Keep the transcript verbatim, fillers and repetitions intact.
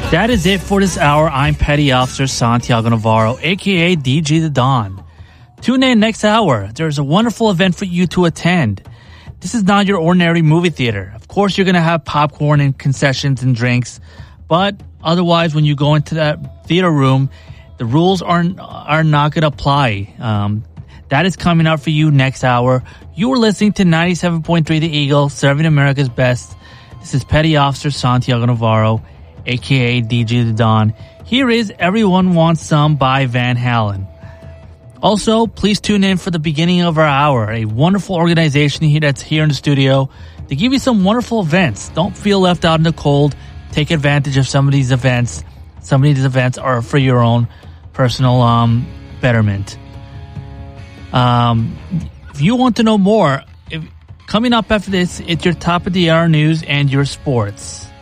That is it for this hour. I'm Petty Officer Santiago Navarro, aka D J The Don. Tune in next hour. There's a wonderful event for you to attend. This is not your ordinary movie theater. Of course, you're going to have popcorn and concessions and drinks, but otherwise, when you go into that theater room, the rules are, are not going to apply. Um, that is coming up for you next hour. You are listening to ninety-seven point three The Eagle, serving America's best. This is Petty Officer Santiago Navarro, aka D J The Don. Here is Everyone Wants Some by Van Halen. Also, please tune in for the beginning of our hour, a wonderful organization here that's here in the studio to give you some wonderful events. Don't feel left out in the cold. Take advantage of some of these events. Some of these events are for your own personal um, betterment. Um, if you want to know more, if, coming up after this, it's your top of the hour news and your sports.